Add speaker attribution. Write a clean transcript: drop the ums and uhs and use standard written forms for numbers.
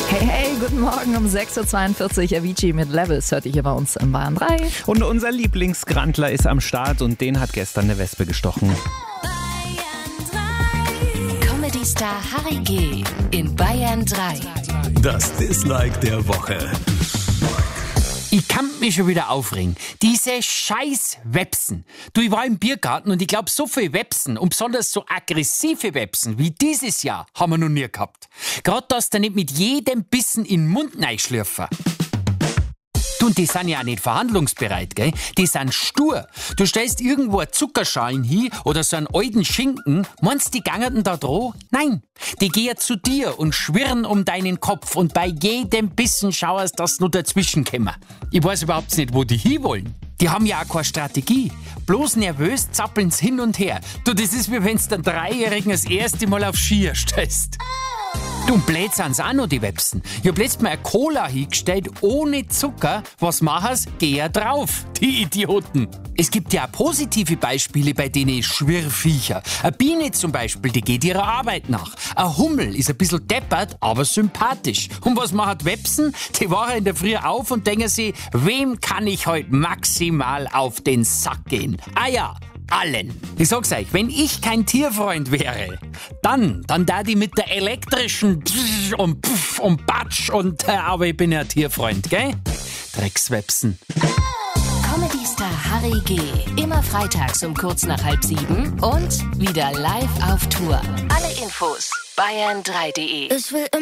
Speaker 1: Hey, hey, guten Morgen um 6.42 Uhr. Avicii mit Levels hört ihr hier bei uns in Bayern 3.
Speaker 2: Und unser Lieblingsgrantler ist am Start und den hat gestern eine Wespe gestochen.
Speaker 3: Comedy-Star Harry G. in Bayern 3.
Speaker 4: Das Dislike der Woche.
Speaker 5: Ich kann mich schon wieder aufregen. Diese scheiß Websen. Du, ich war im Biergarten und ich glaube, so viele Websen und besonders so aggressive Websen wie dieses Jahr haben wir noch nie gehabt. Gerade dass du nicht mit jedem Bissen in den Mund reinschlürfen. Du, und die sind ja auch nicht verhandlungsbereit, gell? Die sind stur. Du stellst irgendwo eine Zuckerschalen hin oder so einen alten Schinken. Meinst du, die gangen da dran? Nein. Die gehen zu dir und schwirren um deinen Kopf und bei jedem Bissen schauerst, dass nur dazwischen kommen. Ich weiß überhaupt nicht, wo die hinwollen. Die haben ja auch keine Strategie. Bloß nervös zappeln's hin und her. Du, das ist wie wenn's den Dreijährigen das erste Mal auf Skier stellst. Du, blöd sind's auch noch, die Websen. Ich hab letztes Mal eine Cola hingestellt, ohne Zucker. Was machen's? Geh ja drauf, die Idioten. Es gibt ja auch positive Beispiele bei denen Schwirrviecher. Eine Biene zum Beispiel, die geht ihrer Arbeit nach. Ein Hummel ist ein bisschen deppert, aber sympathisch. Und was machen Websen? Die wachen in der Früh auf und denken sich, wem kann ich heute maximal auf den Sack gehen? Ah ja, allen. Ich sag's euch, wenn ich kein Tierfreund wäre, dann da die mit der elektrischen Pfff und Pfff und Batsch und aber ich bin ja Tierfreund, gell? Dreckswebsen.
Speaker 3: Comedy-Star Harry G. immer freitags um kurz nach 6:30 und wieder live auf Tour. Alle Infos bayern3.de.